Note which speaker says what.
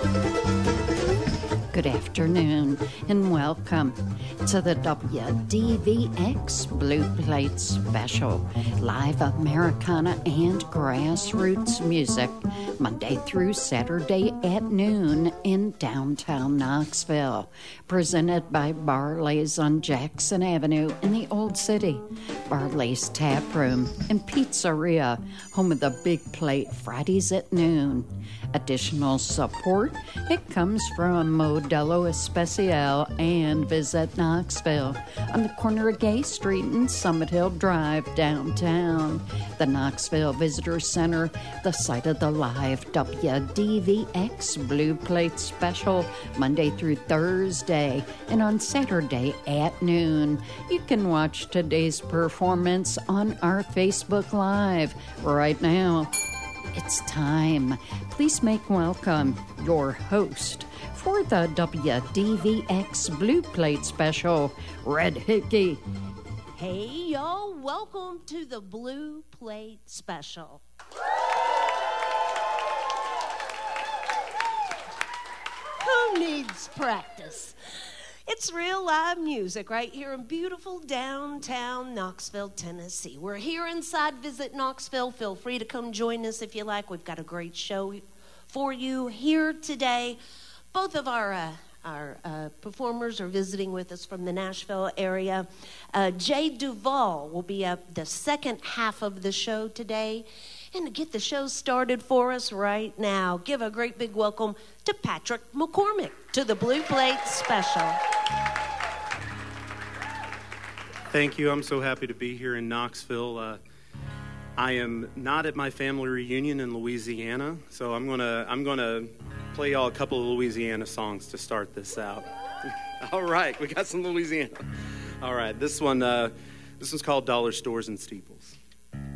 Speaker 1: Good afternoon and welcome to the WDVX Blue Plate Special, live Americana and grassroots music, Monday through Saturday at noon in downtown Knoxville, presented by Barley's on Jackson Avenue in the Old City, Barley's Tap Room and Pizzeria, home of the Big Plate Fridays at noon. Additional support, it comes from Modelo Especial and Visit Knoxville on the corner of Gay Street and Summit Hill Drive downtown. The Knoxville Visitor Center, the site of the live WDVX Blue Plate Special, Monday through Thursday and on Saturday at noon. You can watch today's performance on our Facebook Live right now. It's time. Please make welcome your host for the WDVX Blue Plate Special, Red Hickey.
Speaker 2: Hey, y'all. Welcome to the Blue Plate Special. Who needs practice? It's real live music right here in beautiful downtown Knoxville, Tennessee. We're here inside Visit Knoxville. Feel free to come join us if you like. We've got a great show for you here today. Both of our performers are visiting with us from the Nashville area. Jay Duvall will be up the second half of the show today. And to get the show started for us right now, give a great big welcome to Patrick McCormick to the Blue Plate Special.
Speaker 3: Thank you. I'm so happy to be here in Knoxville. I am not at my family reunion in Louisiana, so I'm gonna play y'all a couple of Louisiana songs to start this out. All right, we got some Louisiana. All right, this one's called Dollar Stores and Steeples.